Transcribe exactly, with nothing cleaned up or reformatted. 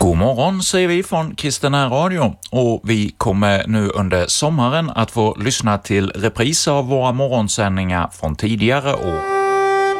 God morgon säger vi från Kristen Radio och vi kommer nu under sommaren att få lyssna till repriser av våra morgonsändningar från tidigare år.